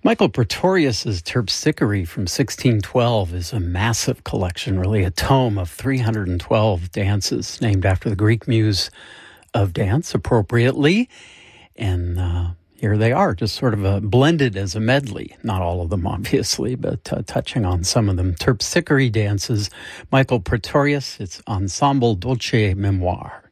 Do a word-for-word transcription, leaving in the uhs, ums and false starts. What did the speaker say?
Michael Pretorius's Terpsichore from sixteen twelve is a massive collection, really a tome of three hundred twelve dances named after the Greek muse of dance, appropriately. And uh, here they are, just sort of a, blended as a medley. Not all of them, obviously, but uh, touching on some of them. Terpsichore dances, Michael Pretorius, it's Ensemble Dolce Memoire.